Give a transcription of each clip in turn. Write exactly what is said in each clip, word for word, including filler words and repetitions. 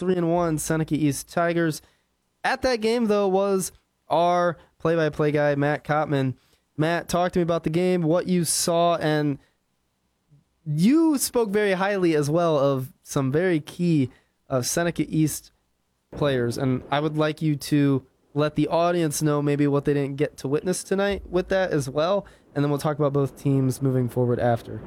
three and one Seneca East Tigers. At that game, though, was our play-by-play guy, Matt Kottman. Matt, talk to me about the game, what you saw, and you spoke very highly as well of some very key uh, Seneca East players, and I would like you to let the audience know maybe what they didn't get to witness tonight with that as well, and then we'll talk about both teams moving forward after.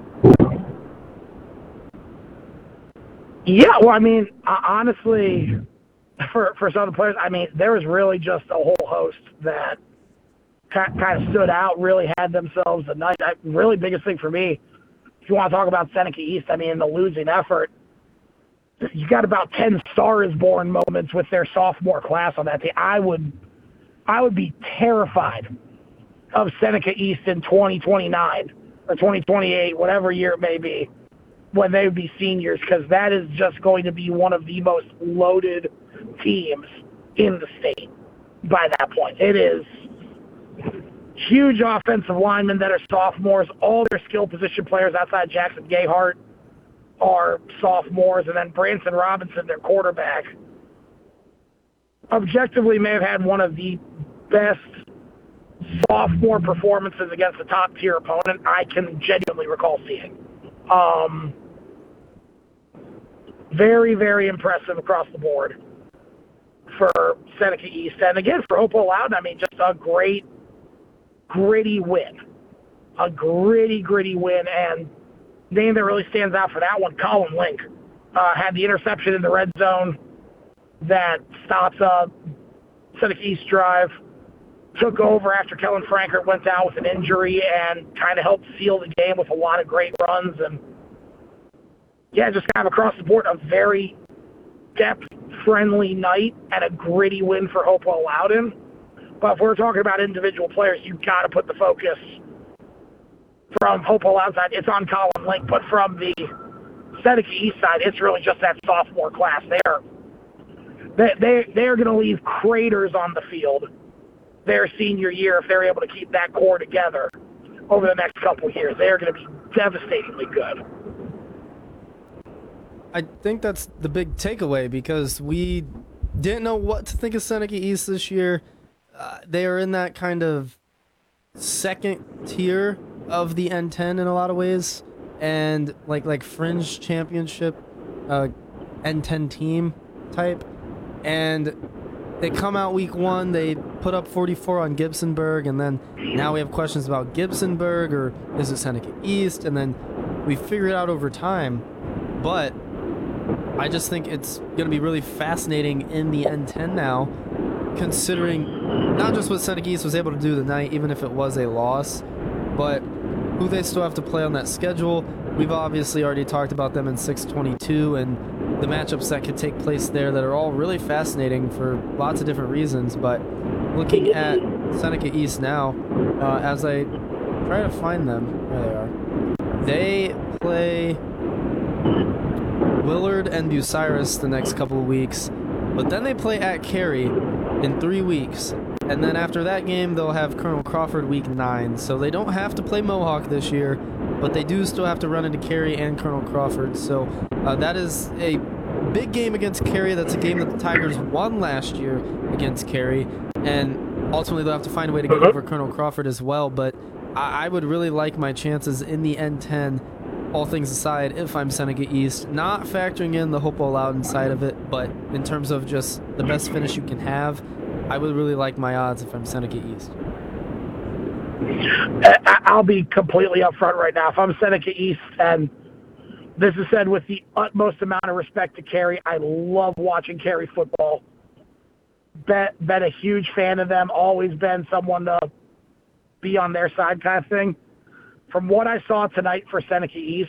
Yeah, well, I mean, uh, honestly, for for some of the players, I mean, there was really just a whole host that kind of stood out, really had themselves a night. I, really biggest thing for me, if you want to talk about Seneca East, I mean, the losing effort, you got about ten Star is Born moments with their sophomore class on that team. I would, I would be terrified of Seneca East in twenty twenty-nine or twenty twenty-eight, whatever year it may be, when they would be seniors, because that is just going to be one of the most loaded teams in the state by that point. It is huge offensive linemen that are sophomores. All their skill position players outside Jackson Gayhart are sophomores, and then Branson Robinson, their quarterback, objectively may have had one of the best sophomore performances against a top-tier opponent I can genuinely recall seeing. Um, very, very impressive across the board for Seneca East. And again, for Hopewell Loudon, I mean, just a great, gritty win. A gritty, gritty win. And the name that really stands out for that one, Colin Link, uh, had the interception in the red zone that stops a Seneca East drive, took over after Kellen Frankert went down with an injury, and kind of helped seal the game with a lot of great runs. And yeah, just kind of across the board, a very depth-friendly night and a gritty win for Hopewell Loudon. But if we're talking about individual players, you've got to put the focus from Hopewell Loudon side. It's on Colin Link, but from the Seneca East side, it's really just that sophomore class. They're they they they're going to leave craters on the field their senior year if they're able to keep that core together over the next couple of years. They're going to be devastatingly good. I think that's the big takeaway, because we didn't know what to think of Seneca East this year. Uh, they are in that kind of second tier of the N ten in a lot of ways, and like like fringe championship uh, N ten team type. And they come out week one, they put up forty-four on Gibsonburg, and then now we have questions about Gibsonburg, or is it Seneca East? And then we figure it out over time. But I just think it's going to be really fascinating in the N ten now, considering not just what Seneca East was able to do tonight, even if it was a loss, but who they still have to play on that schedule. We've obviously already talked about them in six twenty-two and the matchups that could take place there that are all really fascinating for lots of different reasons. But looking at Seneca East now, uh, as I try to find them, there they are. They play Willard and Bucyrus the next couple of weeks, but then they play at Cary in three weeks. And then after that game, they'll have Colonel Crawford week nine. So they don't have to play Mohawk this year, but they do still have to run into Cary and Colonel Crawford. So uh, that is a big game against Cary. That's a game that the Tigers won last year against Cary. And ultimately, they'll have to find a way to get over Colonel Crawford as well. But I, I would really like my chances in the N ten, all things aside, if I'm Seneca East. Not factoring in the Hopewell Loudon side of it, but in terms of just the best finish you can have, I would really like my odds if I'm Seneca East. I'll be completely upfront right now. If I'm Seneca East, and this is said with the utmost amount of respect to Cary, I love watching Cary football. Been, been a huge fan of them, always been someone to be on their side kind of thing. From what I saw tonight for Seneca East,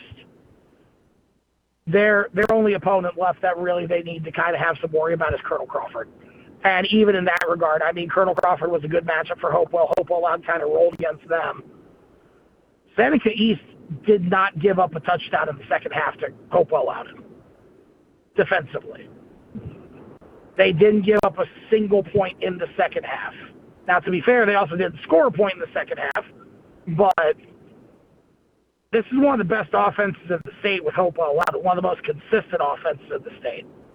their their only opponent left that really they need to kind of have some worry about is Colonel Crawford. And even in that regard, I mean, Colonel Crawford was a good matchup for Hopewell. Hopewell Loudon kind of rolled against them. Seneca East did not give up a touchdown in the second half to Hopewell Loudon defensively. They didn't give up a single point in the second half. Now, to be fair, they also didn't score a point in the second half, but this is one of the best offenses in the state with Hopewell Loudon, one of the most consistent offenses in the state.